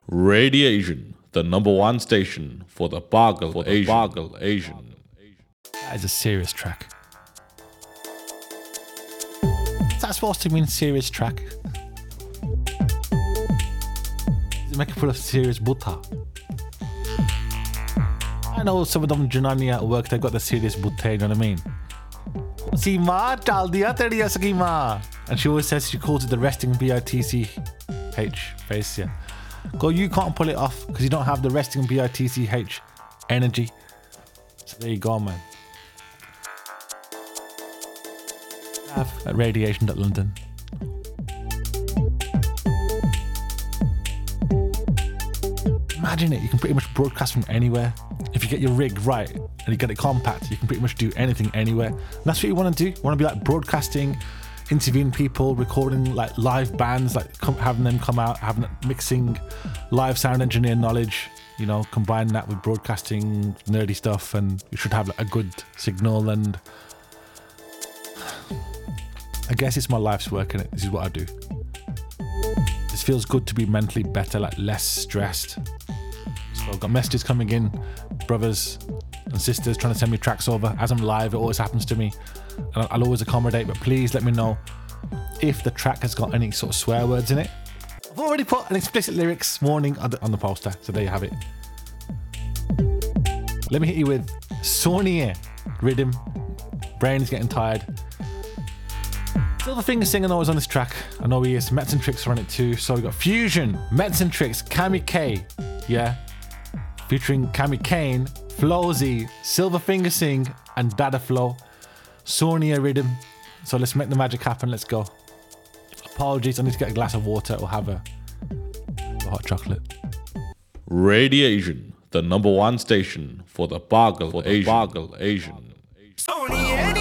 Radiation, the number one station for the Bargal Asian. That is a serious track. Is that supposed to mean serious track? Is it making full of serious buta? I know some of them Junani at work, they've got the serious buta, you know what I mean? Seema, dal diya teri schema. And she always says, she calls it the resting B-I-T-C-H face, yeah. Go, you can't pull it off because you don't have the resting B-I-T-C-H energy. So there you go, man. At radiation.london. Imagine it, you can pretty much broadcast from anywhere. If you get your rig right and you get it compact, you can pretty much do anything anywhere. And that's what you want to do. You want to be like broadcasting, interviewing people, recording like live bands, like having them come out, having mixing live sound engineer knowledge, you know, combine that with broadcasting nerdy stuff, and you should have like a good signal. And I guess it's my life's work, innit? This is what I do. This feels good to be mentally better, like less stressed. So I've got messages coming in, brothers and sisters trying to send me tracks over. As I'm live, it always happens to me. And I'll always accommodate, but please let me know if the track has got any sort of swear words in it. I've already put an explicit lyrics warning on the poster, so there you have it. Let me hit you with Sonia Rhythm. Brain's getting tired. Silverfinger singing always on this track. I know he is. Mets and Tricks are on it too. So we got Fusion, Mets and Tricks, Cami K, yeah, featuring Cami Kane, Flowzy, Silverfinger Sing, and Dada Flow. Sonia Rhythm. So let's make the magic happen. Let's go. Apologies, I need to get a glass of water or have a hot chocolate. Radiation, the number one station for the Bargal Asian.